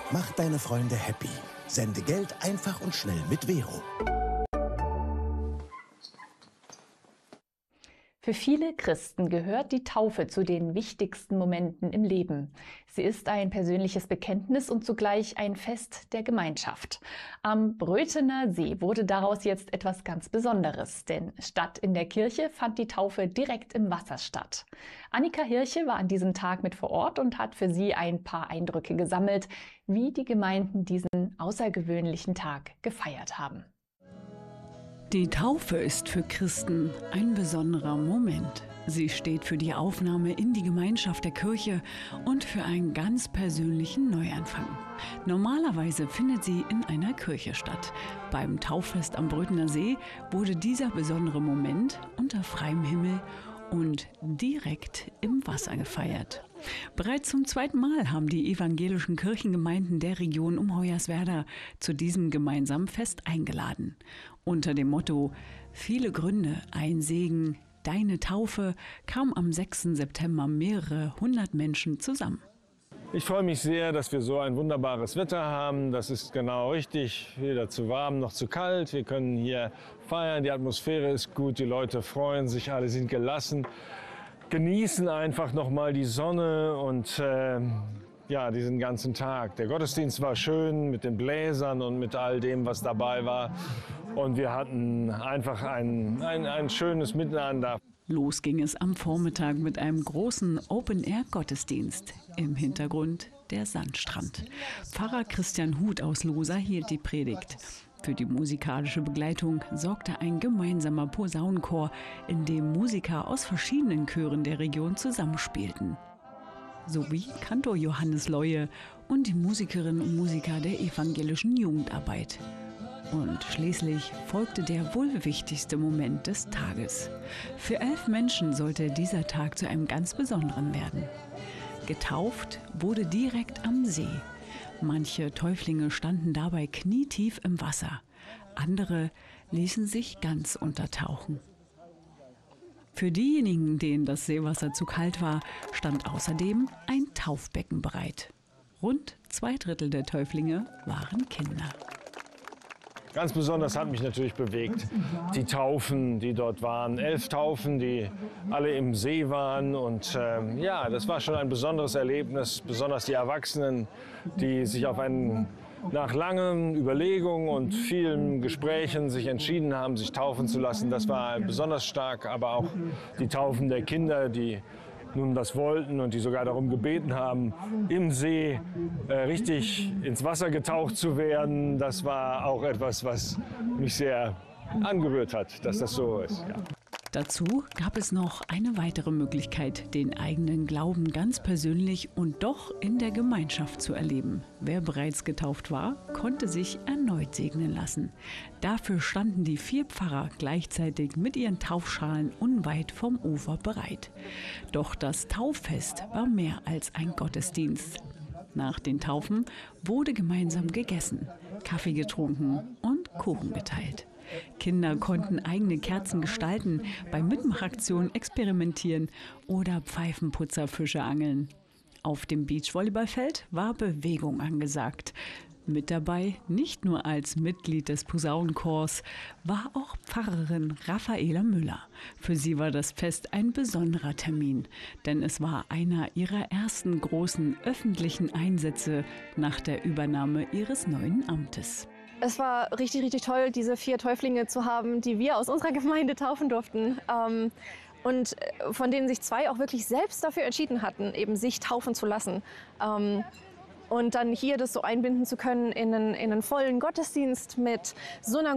Mach deine Freunde happy. Sende Geld einfach und schnell mit Vero. Für viele Christen gehört die Taufe zu den wichtigsten Momenten im Leben. Sie ist ein persönliches Bekenntnis und zugleich ein Fest der Gemeinschaft. Am Bröthener See wurde daraus jetzt etwas ganz Besonderes, denn statt in der Kirche fand die Taufe direkt im Wasser statt. Annika Hirche war an diesem Tag mit vor Ort und hat für Sie ein paar Eindrücke gesammelt, wie die Gemeinden diesen außergewöhnlichen Tag gefeiert haben. Die Taufe ist für Christen ein besonderer Moment. Sie steht für die Aufnahme in die Gemeinschaft der Kirche und für einen ganz persönlichen Neuanfang. Normalerweise findet sie in einer Kirche statt. Beim Tauffest am Bröthener See wurde dieser besondere Moment unter freiem Himmel und direkt im Wasser gefeiert. Bereits zum zweiten Mal haben die evangelischen Kirchengemeinden der Region um Hoyerswerda zu diesem gemeinsamen Fest eingeladen. Unter dem Motto „Viele Gründe, ein Segen, deine Taufe" kamen am 6. September mehrere hundert Menschen zusammen. Ich freue mich sehr, dass wir so ein wunderbares Wetter haben. Das ist genau richtig, weder zu warm noch zu kalt. Wir können hier feiern, die Atmosphäre ist gut, die Leute freuen sich, alle sind gelassen, genießen einfach nochmal die Sonne und diesen ganzen Tag. Der Gottesdienst war schön mit den Bläsern und mit all dem, was dabei war. Und wir hatten einfach ein schönes Miteinander. Los ging es am Vormittag mit einem großen Open-Air-Gottesdienst. Im Hintergrund der Sandstrand. Pfarrer Christian Huth aus Loser hielt die Predigt. Für die musikalische Begleitung sorgte ein gemeinsamer Posaunenchor, in dem Musiker aus verschiedenen Chören der Region zusammenspielten. Sowie Kantor Johannes Leue und die Musikerinnen und Musiker der evangelischen Jugendarbeit. Und schließlich folgte der wohl wichtigste Moment des Tages. Für 11 Menschen sollte dieser Tag zu einem ganz besonderen werden. Getauft wurde direkt am See. Manche Täuflinge standen dabei knietief im Wasser. Andere ließen sich ganz untertauchen. Für diejenigen, denen das Seewasser zu kalt war, stand außerdem ein Taufbecken bereit. Rund 2/3 der Täuflinge waren Kinder. Ganz besonders hat mich natürlich bewegt die Taufen, die dort waren. 11 Taufen, die alle im See waren. Und das war schon ein besonderes Erlebnis. Besonders die Erwachsenen, die sich nach langen Überlegungen und vielen Gesprächen sich entschieden haben, sich taufen zu lassen. Das war besonders stark. Aber auch die Taufen der Kinder, die nun das wollten und die sogar darum gebeten haben, im See richtig ins Wasser getaucht zu werden. Das war auch etwas, was mich sehr angerührt hat, dass das so ist. Ja. Dazu gab es noch eine weitere Möglichkeit, den eigenen Glauben ganz persönlich und doch in der Gemeinschaft zu erleben. Wer bereits getauft war, konnte sich erneut segnen lassen. Dafür standen die 4 Pfarrer gleichzeitig mit ihren Taufschalen unweit vom Ufer bereit. Doch das Tauffest war mehr als ein Gottesdienst. Nach den Taufen wurde gemeinsam gegessen, Kaffee getrunken und Kuchen geteilt. Kinder konnten eigene Kerzen gestalten, bei Mitmachaktionen experimentieren oder Pfeifenputzerfische angeln. Auf dem Beachvolleyballfeld war Bewegung angesagt. Mit dabei, nicht nur als Mitglied des Posaunenchors, war auch Pfarrerin Raffaela Müller. Für sie war das Fest ein besonderer Termin, denn es war einer ihrer ersten großen öffentlichen Einsätze nach der Übernahme ihres neuen Amtes. Es war richtig, richtig toll, diese 4 Täuflinge zu haben, die wir aus unserer Gemeinde taufen durften. Und von denen sich 2 auch wirklich selbst dafür entschieden hatten, eben sich taufen zu lassen. Und dann hier das so einbinden zu können in einen vollen Gottesdienst mit so einer